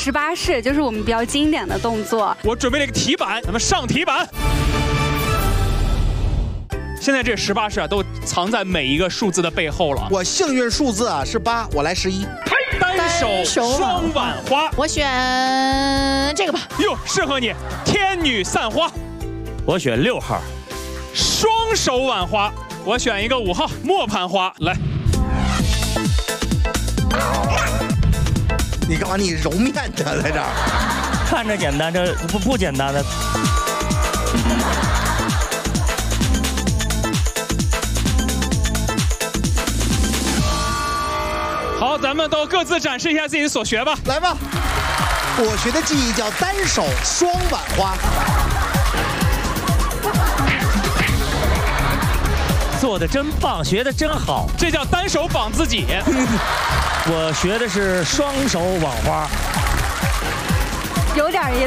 18式，就是我们比较经典的动作。 我准备了一个题板，咱们上题板。现在这18式啊，都藏在每一个数字的背后了。 我幸运数字啊是8，我来11。 单手双挽花， 我选这个吧。 哟，适合你。天女散花， 我选6号。 双手挽花，我选一个5号磨盘花。来， 你干嘛？你揉面呢，在这儿？ 看着简单，这不简单的。 好，咱们都各自展示一下自己所学吧。 来吧，我学的技艺叫单手双挽花。 做的真棒，学的真好， 这叫单手绑自己。 我学的是双手挽花， 有点意思。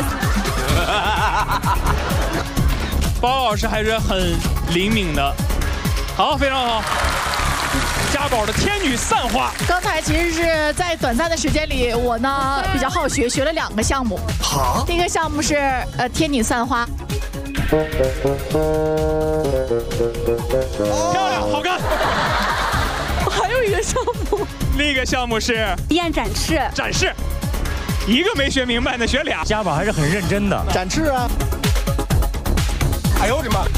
包老师还是很灵敏的，好，非常好。家宝的天女散花， 刚才其实是在短暂的时间里，我呢比较好学，学了2个项目。 好， 第一个项目是天女散花。 漂亮，好看。 还有一个项目， 另一个项目是验展翅。 展示，一个没学明白呢，学俩。 家宝还是很认真的。 展翅啊！哎呦我的妈！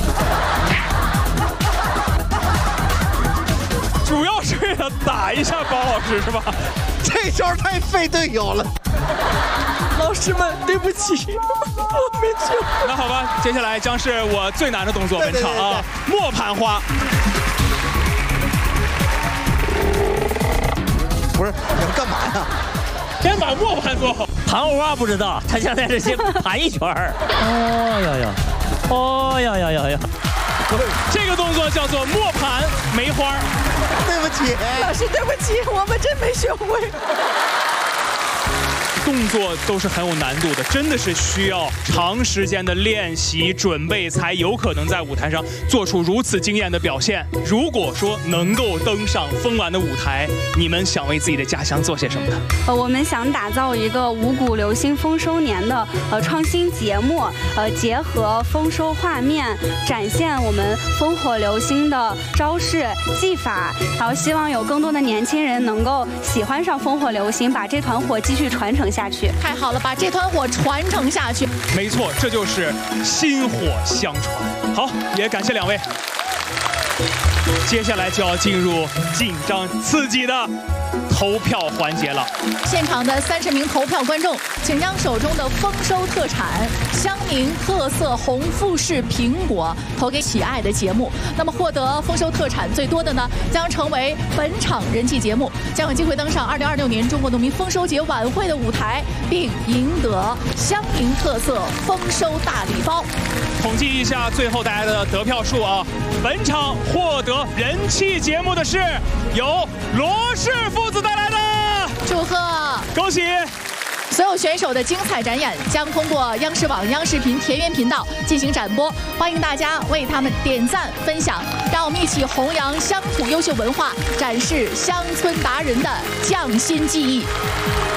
主要是为了打一下包老师是吧？ 这招太费队友了。 老师们，对不起，我没学。 那好吧，接下来将是我最难的动作，本场啊，磨盘花。 不是，你要干嘛呀？ 先把磨盘做好。 盘花不知道，他现在是先盘一圈儿。哦呀呀，哦呀呀呀呀！ 这个动作叫做磨盘梅花。 对不起， 老师，对不起，我们真没学会。 动作都是很有难度的，真的是需要长时间的练习准备，才有可能在舞台上做出如此惊艳的表现。如果说能够登上风晚的舞台，你们想为自己的家乡做些什么呢？ 我们想打造一个五谷流星丰收年的创新节目，结合丰收画面，展现我们烽火流星的招式技法，然后希望有更多的年轻人能够喜欢上烽火流星，把这团火继续传承下去。 太好了，把这团火传承下去。 没错，这就是薪火相传。好，也感谢2位。接下来就要进入紧张刺激的投票环节了。 现场的30名投票观众，请将手中的丰收特产香宁特色红富士苹果投给喜爱的节目。那么获得丰收特产最多的呢，将成为本场人气节目，将有机会登上2026年中国农民丰收节晚会的舞台，并赢得香宁特色丰收大礼包。 统计一下最后大家的得票数啊！本场获得人气节目的是由罗氏父子带来的， 祝贺， 恭喜！ 所有选手的精彩展演将通过央视网、央视频田园频道进行展播，欢迎大家为他们点赞分享，让我们一起弘扬乡土优秀文化，展示乡村达人的匠心技艺。